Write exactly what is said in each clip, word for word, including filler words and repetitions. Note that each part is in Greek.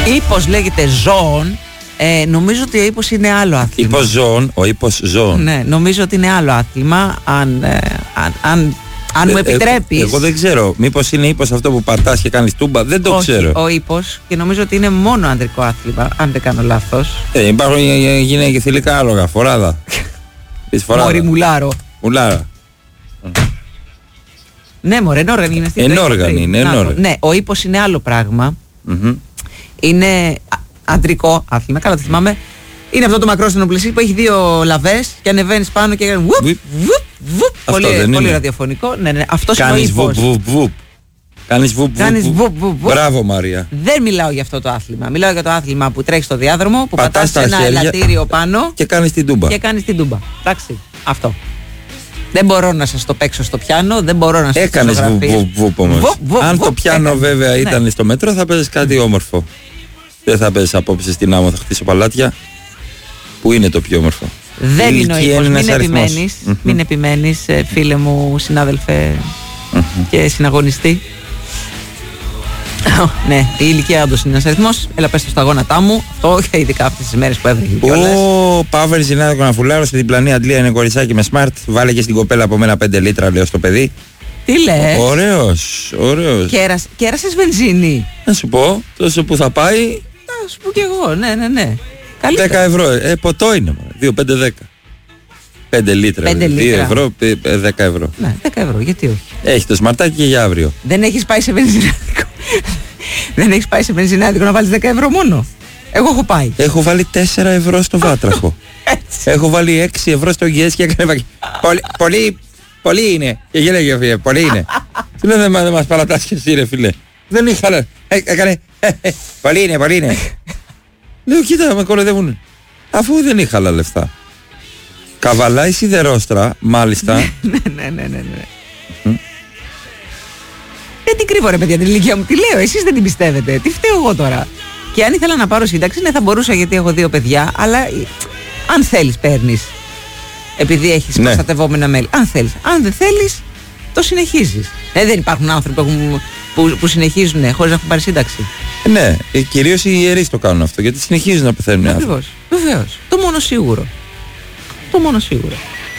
Ύπος λέγεται ζώων. Ε, νομίζω ότι ο ύπος είναι άλλο άθλημα. Ύπος ζώων, ο ύπος ζώων. Ναι, νομίζω ότι είναι άλλο άθλημα. Αν, ε, αν, αν, αν ε, μου επιτρέπεις. Ε, εγώ δεν ξέρω. Μήπως είναι ύπος αυτό που πατάς και κάνεις τούμπα. Δεν το Όχι, ξέρω. Ο ύπος, και νομίζω ότι είναι μόνο ανδρικό άθλημα, αν δεν κάνω λάθος. Ε, υπάρχουν γυναίκες θηλυκά άλογα. Φοράδα. Μωρή μουλάρο. Μουλάρα. Ναι, μωρέ, ενόργανη είναι. Ενόργανη είναι, ενόργανη. Ναι, ο ύπος είναι άλλο πράγμα. Mm-hmm. Είναι ανδρικό άθλημα, καλά το θυμάμαι. Είναι αυτό το μακρόστενο πλαισί που έχει δύο λαβές και ανεβαίνεις πάνω και κάνει βουπ, βουπ, βουπ. Πολύ, πολύ ραδιοφωνικό. Ναι, ναι, αυτός είναι ο ύπος. Κάνεις βουπ, βουπ, βουπ. Κάνεις βουπ, Κάνεις βουπ, βουπ, βουπ, βουπ. Μπράβο, Μαρία. Δεν μιλάω για αυτό το άθλημα. Μιλάω για το άθλημα που τρέχεις στο διάδρομο, που πατάς πατάς ένα χέρια ελαττήριο πάνω και κάνεις την τούμπα. Και κάνεις την τούμπα. Εντάξει, αυτό. Δεν μπορώ να σας το παίξω στο πιάνο, δεν μπορώ να σας το έκανες βουπ, βουπ, βουπ όμως. Βουπ, βουπ, Αν βουπ, το πιάνο έκανε. βέβαια Ναι. ήταν στο μέτρο, θα παίζεις κάτι όμορφο. Δεν θα παίζεις απόψε στην άμμο, θα χτίσω παλάτια. Που είναι το πιο όμορφο. Δεν η είναι ο ηλικία ύπος, είναι μην ένας επιμένεις, αριθμός. μην επιμένεις, ε, φίλε μου, συνάδελφε και συναγωνιστή. Ναι, η ηλικία όντως είναι ένας αριθμός. Έλα πες το στα γόνατά μου. Αυτό και ειδικά αυτές τις μέρες που έβρεχε κιόλας. Ω, Παύρη Ζηνάδικο να φουλάρω στη διπλανή Αντλία, είναι κοριτσάκι με smart. Βάλε και στην κοπέλα από μένα πέντε λίτρα, λέω στο παιδί. Τι λες? Ωραίος, ωραίος. Κέρας, κέρασες βενζίνη? Να σου πω, τόσο που θα πάει, Να σου πω κι εγώ, ναι, ναι, ναι. Καλύτερα. δέκα ευρώ. Ε, ποτό είναι, μωρέ. δύο πέντε δέκα. πέντε λίτρα. Πέντε δύο λίτρα. ευρώ, ε, ε, δέκα ευρώ. Ναι, δέκα ευρώ, γιατί όχι. Έχει το σμαρτάκι και για αύριο. Δεν έχεις πάει σε βενζινάδικο. Δεν έχεις πάει σε βενζινάδικο να βάλεις δέκα ευρώ μόνο? Εγώ έχω πάει. Έχω βάλει τέσσερα ευρώ στο βάτραχο. Έτσι. Έχω βάλει έξι ευρώ στο ΓΕΣ και έκανε βακ- πολύ, πολύ, πολύ είναι. Και γέλεγε φίλε, πολύ είναι. Τι λέει, δεν μα- δεν μας παρατάς και εσύ ρε φίλε. Δεν είχα λε. Ε, έκανε. ε, ε, Πολύ είναι, πολύ είναι. Λέω κοίτα με κοροϊδεύουν. Αφού δεν είχα άλλα λεφτά. Καβαλάει σιδερόστρα, μάλιστα. Ναι, ναι, ναι, ναι, ναι. Δεν την κρύβω ρε παιδιά την ηλικία μου. Τι λέω, εσείς δεν την πιστεύετε. Τι φταίω εγώ τώρα? Και αν ήθελα να πάρω σύνταξη, ναι, θα μπορούσα γιατί έχω δύο παιδιά, αλλά ε, αν θέλεις παίρνεις. Επειδή έχεις Ναι. προστατευόμενα μέλη. Αν θέλεις. Αν δεν θέλεις, το συνεχίζεις. Ε, δεν υπάρχουν άνθρωποι που, έχουν- που, που συνεχίζουν ε, χωρίς να έχουν πάρει σύνταξη. Ναι, ε, κυρίως οι ιερείς το κάνουν αυτό γιατί συνεχίζουν να πεθαίνουν οι άνθρωποι. Ακριβώς. Βεβαίως. Το μόνο σίγουρο. Το μόνο σίγουρο.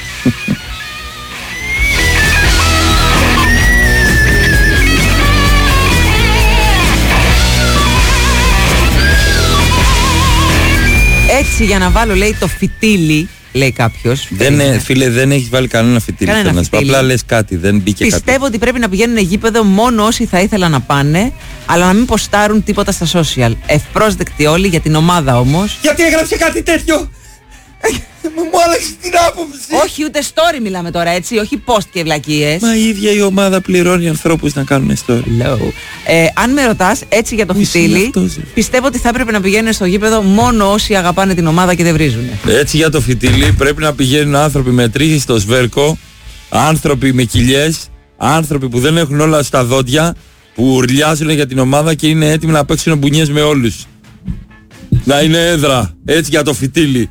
Έτσι για να βάλω, λέει, το φυτίλι, λέει κάποιος. Δεν, ε, φίλε, δεν έχει βάλει κανένα φυτίλι. Κανένα θέλω να σου πω. φυτίλι. Απλά λες κάτι, δεν μπήκε κάτι. Πιστεύω ότι πρέπει να πηγαίνουν γήπεδο μόνο όσοι θα ήθελαν να πάνε, αλλά να μην ποστάρουν τίποτα στα social. Ευπρόσδεκτοι όλοι για την ομάδα όμως. Γιατί έγραψε κάτι τέτοιο! Μου άλλαξε την άποψη! Όχι, ούτε story μιλάμε τώρα, έτσι. Όχι post και βλακίες. Μα η ίδια η ομάδα πληρώνει ανθρώπους να κάνουν story. Low. Ε, αν με ρωτάς, έτσι για το Πού είσαι φυτίλι, αυτός, ρε? πιστεύω ότι θα έπρεπε να πηγαίνουν στο γήπεδο μόνο όσοι αγαπάνε την ομάδα και δεν βρίζουν. Έτσι για το φυτίλι πρέπει να πηγαίνουν άνθρωποι με τρίχη στο σβέρκο, άνθρωποι με κοιλιές, άνθρωποι που δεν έχουν όλα στα δόντια, που ουρλιάζουν για την ομάδα και είναι έτοιμοι να παίξουν μπουνιές με όλους. Να είναι έδρα, έτσι για το φυτίλι.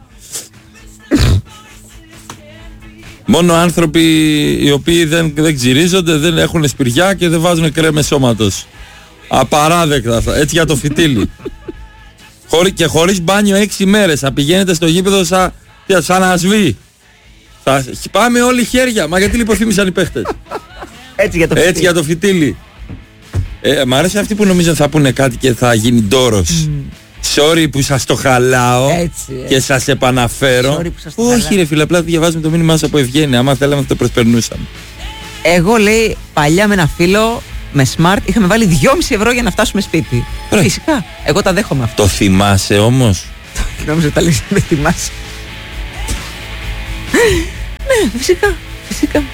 Μόνο άνθρωποι οι οποίοι δεν, δεν ξυρίζονται, δεν έχουν σπηριά και δεν βάζουν κρέμες σώματος. Απαράδεκτα αυτά, έτσι για το φυτίλι. Χωρί, και χωρίς μπάνιο έξι μέρες. Θα πηγαίνετε στο γήπεδο σαν, σαν να σβεί. Θα πάμε όλοι χέρια. Μα γιατί λιποθύμησαν οι παίχτες. Έτσι για το φυτίλι. Έτσι για το φυτίλι. Ε, μ' αρέσει αυτοί που νομίζουν θα πούνε κάτι και θα γίνει ντόρος. Sorry που σας το χαλάω Έτσι, και έτσι. σας επαναφέρω. Sorry που σας το Όχι χαλάω. ρε φίλε, απλά διαβάζουμε το μήνυμά σας από ευγένεια. Άμα θέλαμε θα το προσπερνούσαμε. Εγώ, λέει, παλιά με ένα φίλο με smart είχαμε βάλει δυόμισι ευρώ για να φτάσουμε σπίτι. Ρε. Φυσικά. Εγώ τα δέχομαι αυτό. Το θυμάσαι όμως? Νόμιζα τα λες, δεν θυμάσαι. Ναι, φυσικά. Φυσικά.